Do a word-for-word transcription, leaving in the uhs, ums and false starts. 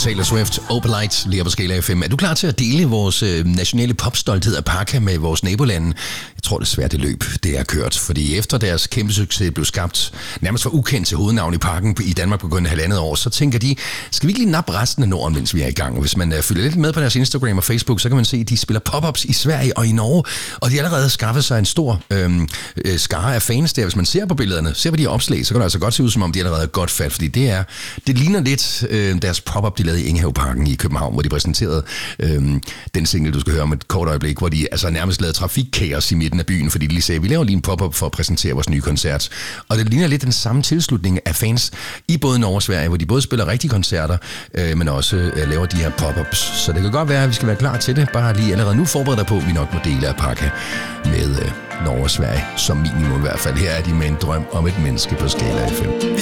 Taylor Swift, Open Light, ligger på Skala F M. Er du klar til at dele vores øh, nationale popstolthed af Parka med vores nabolande? Jeg tror desværre, det løb, det er kørt. Fordi efter deres kæmpe succes blev skabt nærmest for ukendt til hovednavn i parken i Danmark på kun halvandet år, så tænker de, skal vi ikke lige nappe resten af Norden, mens vi er i gang? Hvis man øh, følger lidt med på deres Instagram og Facebook, så kan man se, at de spiller pop-ups i Sverige og i Norge, og de har allerede skaffet sig en stor øh, øh, skare af fans der. Hvis man ser på billederne, ser på de opslag, så kan det altså godt se ud, som om de allerede er godt fat, fordi det er, det ligner lidt øh, deres pop-up, de lavede i Enghave-parken i København, hvor de præsenterede øh, den single, du skal høre om et kort øjeblik, hvor de altså nærmest lavede trafikkaos i midten af byen, fordi de lige sagde, vi laver lige en pop-up for at præsentere vores nye koncert. Og det ligner lidt den samme tilslutning af fans i både Norge og Sverige, hvor de både spiller rigtige koncerter, øh, men også øh, laver de her pop-ups. Så det kan godt være, at vi skal være klar til det. Bare lige allerede nu forberede dig på, at vi nok må dele af Parka med øh, Norge og Sverige, som minimum i hvert fald. Her er de med en drøm om et menneske på Skala F M.